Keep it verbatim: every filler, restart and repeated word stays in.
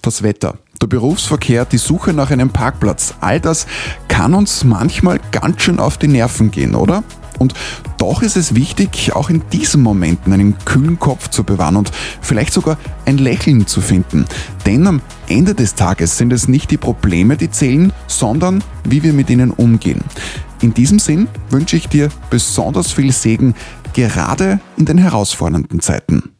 Das Wetter, der Berufsverkehr, die Suche nach einem Parkplatz, all das kann uns manchmal ganz schön auf die Nerven gehen, oder? Und doch ist es wichtig, auch in diesen Momenten einen kühlen Kopf zu bewahren und vielleicht sogar ein Lächeln zu finden. Denn am Ende des Tages sind es nicht die Probleme, die zählen, sondern wie wir mit ihnen umgehen. In diesem Sinn wünsche ich dir besonders viel Segen, gerade in den herausfordernden Zeiten.